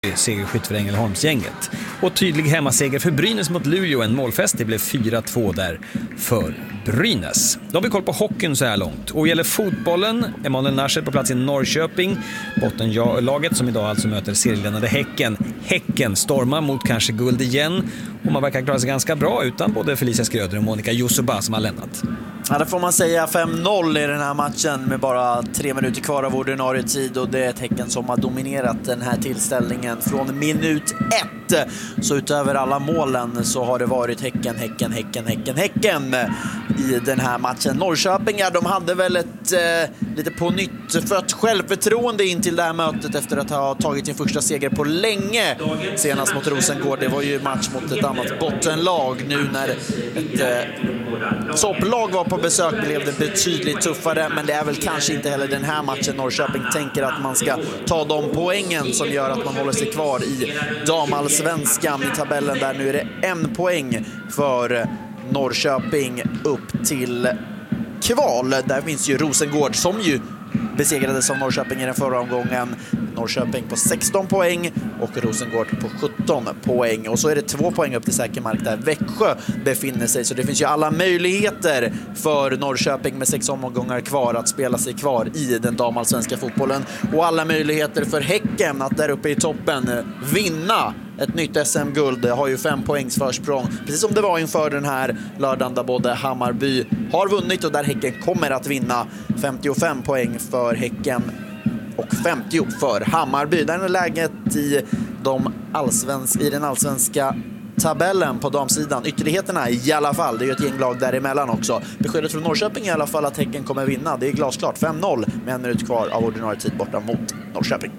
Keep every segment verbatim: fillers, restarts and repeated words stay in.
segerskytt för Ängelholmsgänget. Och tydlig hemmaseger för Brynäs mot Luleå, en målfest. Det blev fyra två där för Brynäs. Då har vi koll på hockeyn så här långt. Och gäller fotbollen, Emanuel Nasher på plats i Norrköping. Bottenlaget som idag alltså möter serieledande Häcken. Häcken stormar mot kanske guld igen. Och man verkar klara sig ganska bra utan både Felicia Skröder och Monica Josuba som har lämnat. Ja, det får man säga. fem noll i den här matchen med bara tre minuter kvar av ordinarie tid, och det är ett Häcken som har dominerat den här tillställningen från minut ett. Så utöver alla målen så har det varit Häcken, Häcken, Häcken, Häcken, Häcken i den här matchen. Norrköping, ja, de hade väl ett eh, lite på nytt fött självförtroende in till det här mötet efter att ha tagit sin första seger på länge senast mot Rosengård. Det var ju match mot ett annat bottenlag. Nu när ett eh, topplag var på besök blev det betydligt tuffare, men det är väl kanske inte heller den här matchen Norrköping tänker att man ska ta de poängen som gör att man håller sig kvar i damallsvenskan i tabellen, där nu är det en poäng för Norrköping upp till kval. Där finns ju Rosengård som ju besegrades av Norrköping i den förra omgången. Norrköping på sexton poäng och Rosengård på sjutton poäng. Och så är det två poäng upp till säker mark där Växjö befinner sig. Så det finns ju alla möjligheter för Norrköping med sex omgångar kvar att spela sig kvar i den damallsvenska fotbollen. Och alla möjligheter för Häcken att där uppe i toppen vinna ett nytt S M-guld. Har ju fem poängs försprång, precis som det var inför den här lördagen där både Hammarby har vunnit och där Häcken kommer att vinna. femtiofem poäng för Häcken och femtio för Hammarby. Där är läget i, de allsvensk, i den allsvenska tabellen på damsidan. Ytterligheterna i alla fall. Det är ju ett gäng lag däremellan också. Beskedet från Norrköping i alla fall att Häcken kommer vinna. Det är glasklart. fem noll med en minut kvar av ordinarie tid borta mot Norrköping.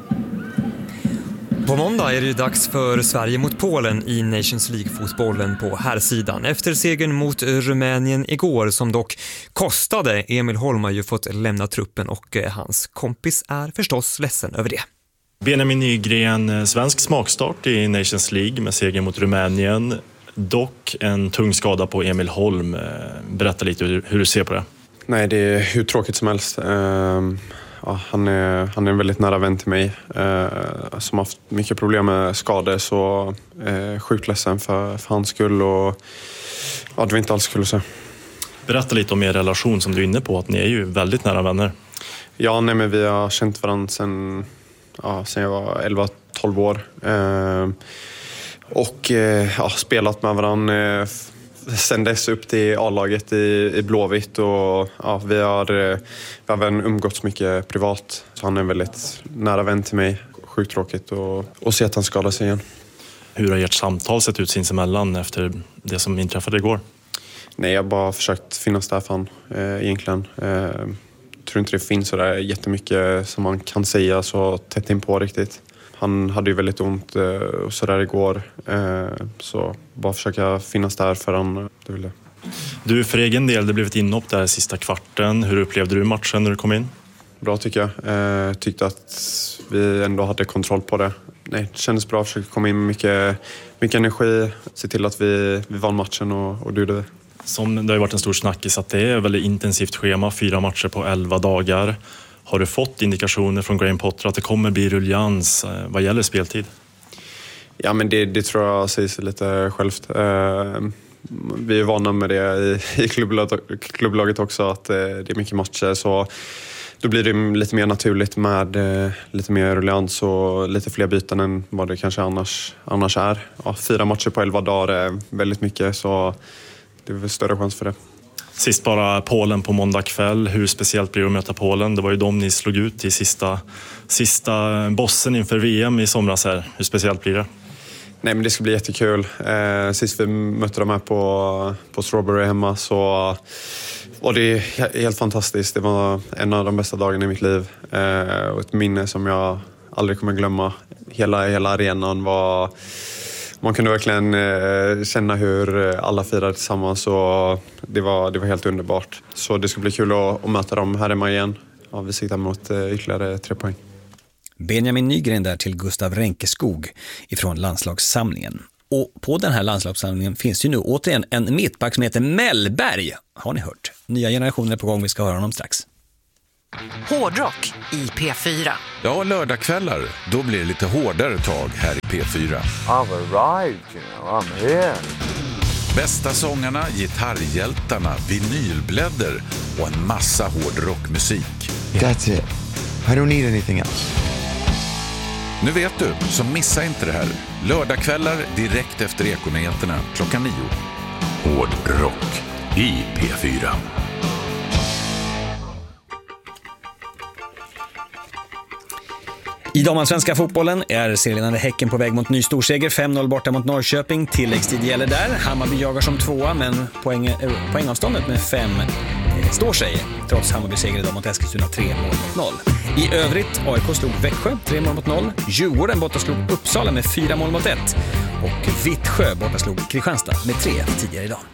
På måndag är det ju dags för Sverige mot Polen i Nations League-fotbollen på här sidan. Efter segern mot Rumänien igår, som dock kostade. Emil Holm har ju fått lämna truppen och hans kompis är förstås ledsen över det. Benjamin Nygren, svensk smakstart i Nations League med seger mot Rumänien. Dock en tung skada på Emil Holm. Berätta lite hur, hur du ser på det. Nej, det är hur tråkigt som helst. Uh... Ja, han, är, han är en väldigt nära vän till mig eh, som har haft mycket problem med skador, så eh, sjukt ledsen för, för hans skull, och ja, det var inte alls kul att se. Berätta lite om er relation som du är inne på, att ni är ju väldigt nära vänner. Ja, nej, men vi har känt varandra sedan, ja, sedan jag var elva tolv år eh, och eh, ja, spelat med varandra eh, sen dess upp till A-laget i, i Blåvitt, och ja, vi har, vi har även umgåtts mycket privat, så han är en väldigt nära vän till mig. Sjukt tråkigt och, och se att han skadar sig igen. Hur har ert samtal sett ut sinsemellan efter det som inträffade igår? Nej, jag har bara försökt finnas där för han eh, egentligen. Eh, jag tror inte det finns så där jättemycket som man kan säga så tätt in på riktigt. Han hade ju väldigt ont och så där igår. Så bara försöka finnas där för han. Det ville. Du, för egen del, det blev ett inhopp där sista kvarten. Hur upplevde du matchen när du kom in? Bra tycker jag. Tyckte att vi ändå hade kontroll på det. Nej, det kändes bra. Försökte komma in med mycket, mycket energi. Se till att vi, vi vann matchen och, och gjorde det. Som det har varit en stor snackis att det är ett väldigt intensivt schema. Fyra matcher på elva dagar. Har du fått indikationer från Graham Potter att det kommer bli ruljans vad gäller speltid? Ja, men det, det tror jag säger sig lite självt. Vi är vana med det i, i klubblaget, klubblaget också, att det är mycket matcher. Så då blir det lite mer naturligt med lite mer ruljans och lite fler byten än vad det kanske annars, annars är. Ja, fyra matcher på elva dagar är väldigt mycket, så det är väl större chans för det. Sist bara Polen på måndag kväll. Hur speciellt blir det att möta Polen? Det var ju de ni slog ut i sista, sista bossen inför V M i somras här. Hur speciellt blir det? Nej, men det ska bli jättekul. Eh, sist vi mötte dem här på, på Strawberry hemma så var det helt fantastiskt. Det var en av de bästa dagarna i mitt liv. Eh, och ett minne som jag aldrig kommer glömma. Hela, hela arenan var... Man kunde verkligen eh, känna hur alla firade tillsammans, och det var, det var helt underbart. Så det ska bli kul att, att möta dem här hemma igen. Ja, vi siktar mot eh, ytterligare tre poäng. Benjamin Nygren där till Gustav Ränkeskog ifrån landslagssamlingen. Och på den här landslagssamlingen finns ju nu återigen en mittback som heter Mellberg. Har ni hört? Nya generationer på gång, vi ska höra honom strax. Hårdrock i P fyra. Ja, lördagskvällar, då blir det lite hårdare tag här i P fyra. I've arrived, you know, I'm here. Bästa sångarna, gitarrhjältarna, vinylblädder och en massa hårdrockmusik. That's it. I don't need anything else. Nu vet du, så missa inte det här. Lördagskvällar direkt efter Ekonyheterna klockan nio. Hårdrock i P fyra. I damallsvenska fotbollen är serieledande Häcken på väg mot ny storseger. fem noll borta mot Norrköping. Tilläggstid gäller där. Hammarby jagar som tvåa, men poäng, äh, poängavståndet med fem äh, står sig. Trots Hammarby seger idag mot Eskilstuna tre mål mot noll. I övrigt, A I K slog Växjö tre mål mot noll. Djurgården borta slog Uppsala med fyra mål mot ett. Och Vittsjö borta slog Kristianstad med tre tidigare idag.